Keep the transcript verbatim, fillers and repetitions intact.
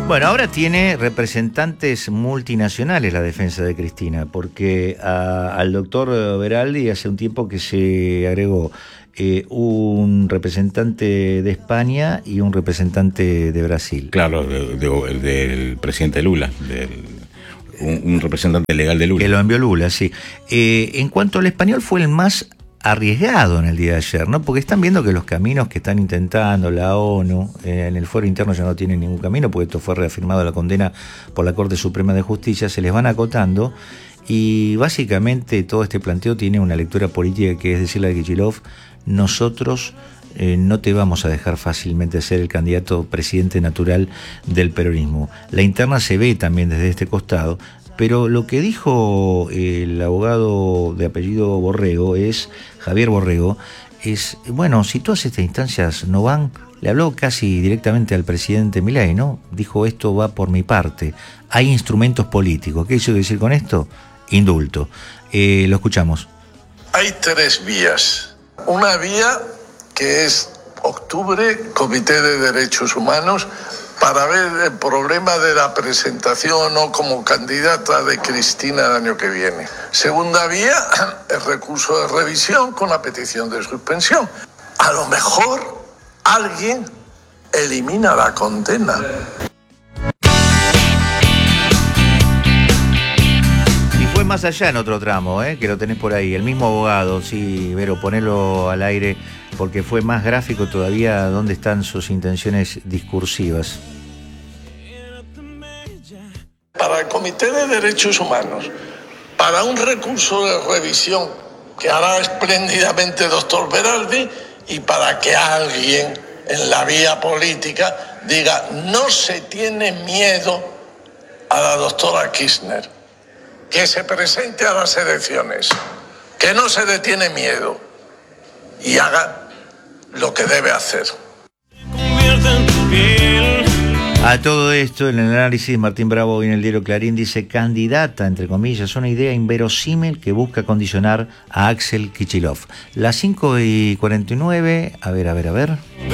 Bueno, ahora tiene representantes multinacionales la defensa de Cristina, porque a, al doctor Beraldi hace un tiempo que se agregó eh, un representante de España y un representante de Brasil. Claro, de, de, del presidente Lula, del, un, un representante legal de Lula. Que lo envió Lula, sí. Eh, en cuanto al español, fue el más arriesgado en el día de ayer, ¿no? Porque están viendo que los caminos que están intentando la ONU eh, en el fuero interno ya no tienen ningún camino, porque esto fue reafirmado la condena por la Corte Suprema de Justicia, se les van acotando y básicamente todo este planteo tiene una lectura política que es decirle a Kicillof: nosotros eh, no te vamos a dejar fácilmente ser el candidato presidente natural del peronismo. La interna se ve también desde este costado. Pero lo que dijo el abogado de apellido Borrego, es Javier Borrego, es, bueno, si todas estas instancias no van, le habló casi directamente al presidente Milei, ¿no? Dijo: esto va por mi parte, hay instrumentos políticos. ¿Qué quiso decir con esto? Indulto. Eh, lo escuchamos. Hay tres vías. Una vía que es octubre, Comité de Derechos Humanos, para ver el problema de la presentación o no como candidata de Cristina el año que viene. Segunda vía, el recurso de revisión con la petición de suspensión. A lo mejor alguien elimina la condena. Y fue más allá en otro tramo, ¿eh? Que lo tenés por ahí. El mismo abogado, sí, Vero, ponelo al aire, porque fue más gráfico todavía dónde están sus intenciones discursivas. Para el Comité de Derechos Humanos, para un recurso de revisión que hará espléndidamente doctor Beraldi, y para que alguien en la vía política diga: no se tiene miedo a la doctora Kirchner, que se presente a las elecciones, que no se le tiene miedo y haga lo que debe hacer. A todo esto, en el análisis, Martín Bravo hoy en el diario Clarín dice: candidata, entre comillas, una idea inverosímil que busca condicionar a Axel Kicillof. Las cinco y cuarenta y nueve, a ver, a ver, a ver.